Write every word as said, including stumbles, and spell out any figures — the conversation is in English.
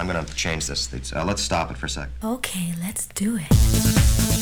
I'm gonna change this. Uh, let's stop it for a sec. Okay, let's do it.